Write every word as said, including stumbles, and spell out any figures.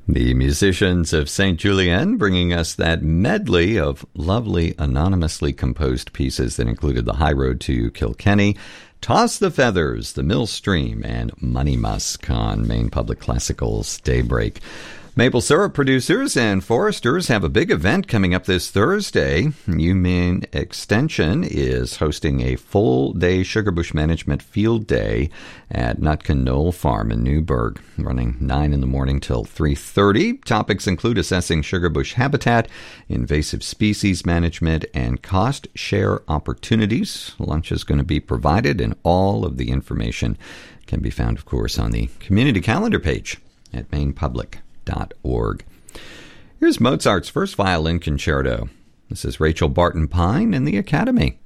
The musicians of Saint Julien bringing us that medley of lovely anonymously composed pieces that included The High Road to Kilkenny, Toss the Feathers, The Mill Stream, and Money Musk on Maine Public Classical's Daybreak. Maple syrup producers and foresters have a big event coming up this Thursday. UMaine Extension is hosting a full-day sugarbush management field day at Nutkin Knoll Farm in Newburgh, running nine in the morning till three thirty. Topics include assessing sugarbush habitat, invasive species management, and cost share opportunities. Lunch is going to be provided, and all of the information can be found, of course, on the community calendar page at Maine Public dot org. Here's Mozart's first violin concerto. This is Rachel Barton Pine and the Academy.